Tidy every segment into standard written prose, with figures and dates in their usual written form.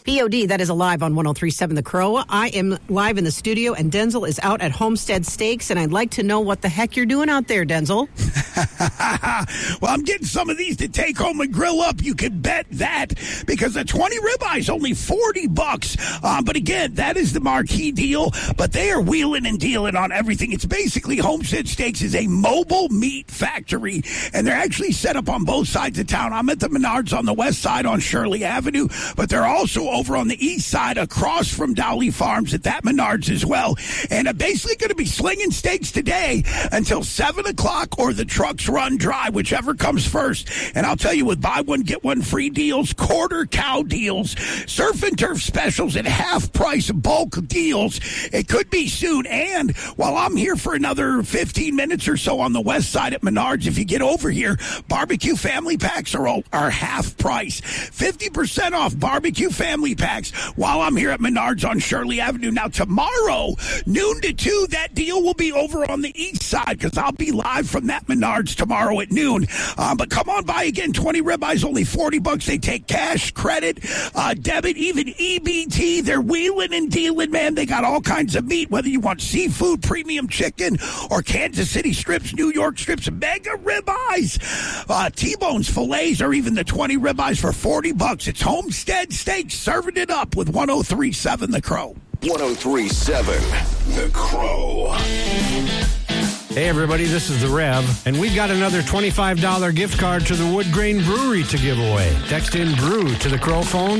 POD, that is Alive on 103.7 The Crow. I am live in the studio, and Denzel is out at Homestead Steaks, and I'd like to know what the heck you're doing out there, Denzel. Well, I'm getting some of these to take home and grill up. You can bet that, because a 20 ribeye is only $40. But again, that is the marquee deal. But they are wheeling and dealing on everything. It's basically Homestead Steaks is a mobile meat factory, and they're actually set up on both sides of town. I'm at the Menards on the west side on Shirley Avenue, but they're also over on the east side across from Dowley Farms at that Menards as well. And basically going to be slinging steaks today until 7 o'clock or the trucks run dry, whichever comes first. And I'll tell you, with buy one, get one free deals, quarter cow deals, surf and turf specials, and half price bulk deals, it could be soon. And while I'm here for another 15 minutes or so on the west side at Menards, if you get over here, barbecue family packs are half price. 50% off barbecue family packs while I'm here at Menards on Shirley Avenue. Now, tomorrow, noon to 2, that deal will be over on the east side, because I'll be live from that Menards tomorrow at noon. But come on by again. 20 ribeyes, only $40. They take cash, credit, debit, even EBT. They're wheeling and dealing, man. They got all kinds of meat, whether you want seafood, premium chicken, or Kansas City strips, New York strips, mega ribeyes, T-bones, fillets, or even the 20 ribeyes for $40. It's Homestead Steaks, serving it up with 103.7 The Crow. 103.7 The Crow. Hey, everybody, this is The Rev, and we've got another $25 gift card to the Wood Grain Brewery to give away. Text in BREW to the Crow phone,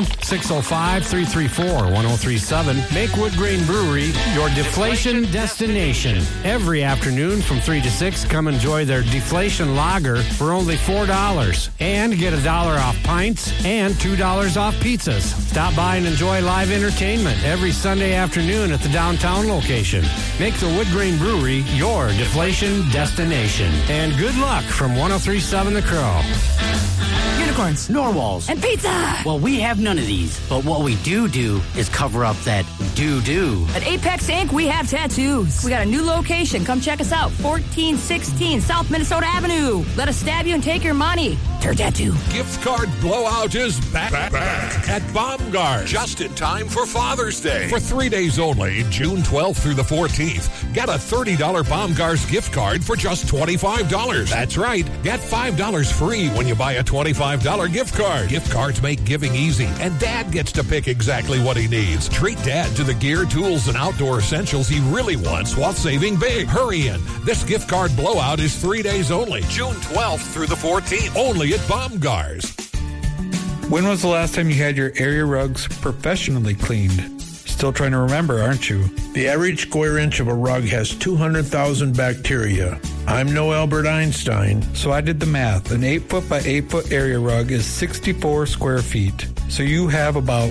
605-334-1037. Make Wood Grain Brewery your deflation destination. Every afternoon from 3 to 6, come enjoy their deflation lager for only $4. And get $1 off pints and $2 off pizzas. Stop by and enjoy live entertainment every Sunday afternoon at the downtown location. Make the Wood Grain Brewery your deflation destination. And good luck from 103.7 The Crow. Unicorns, narwhals, and pizza. Well, we have none of these, but what we do is cover up that do-do. At Apex Inc., we have tattoos. We got a new location. Come check us out. 1416 South Minnesota Avenue. Let us stab you and take your money. Your tattoo. Gift card blowout is back at Baumgars. Just in time for Father's Day. For 3 days only, June 12th through the 14th. Get a $30 Baumgars gift card for just $25. That's right. Get $5 free when you buy a $25 gift card. Gift cards make giving easy, and Dad gets to pick exactly what he needs. Treat Dad to the gear, tools, and outdoor essentials he really wants while saving big. Hurry in. This gift card blowout is 3 days only, June 12th through the 14th. Only at Baumgars. When was the last time you had your area rugs professionally cleaned? Still trying to remember, aren't you? The average square inch of a rug has 200,000 bacteria. I'm no Albert Einstein. So I did the math. An 8-foot by 8-foot area rug is 64 square feet. So you have about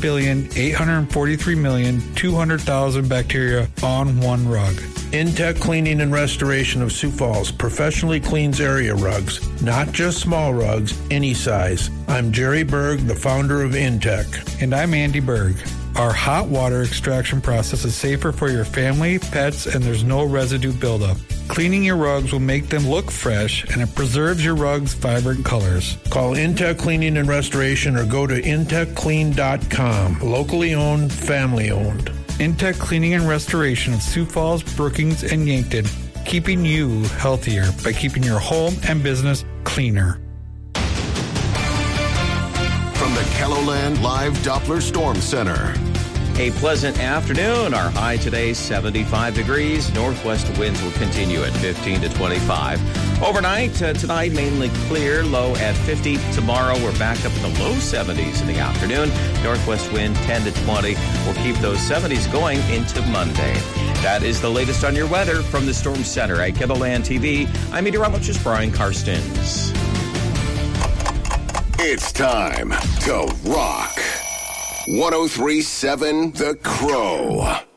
1,843,200,000 bacteria on one rug. Intech Cleaning and Restoration of Sioux Falls professionally cleans area rugs, not just small rugs, any size. I'm Jerry Berg, the founder of Intech. And I'm Andy Berg. Our hot water extraction process is safer for your family, pets, and there's no residue buildup. Cleaning your rugs will make them look fresh, and it preserves your rugs' vibrant colors. Call Intech Cleaning and Restoration or go to intechclean.com. Locally owned, family owned. Intech Cleaning and Restoration of Sioux Falls, Brookings, and Yankton, keeping you healthier by keeping your home and business cleaner. From the KELOLAND Live Doppler Storm Center. A pleasant afternoon. Our high today, 75 degrees. Northwest winds will continue at 15 to 25. Overnight, tonight, mainly clear, low at 50. Tomorrow, we're back up in the low 70s in the afternoon. Northwest wind, 10 to 20. We'll keep those 70s going into Monday. That is the latest on your weather from the Storm Center at KELOLAND TV. I'm meteorologist Brian Karstens. It's time to rock. 103.7 The Crow.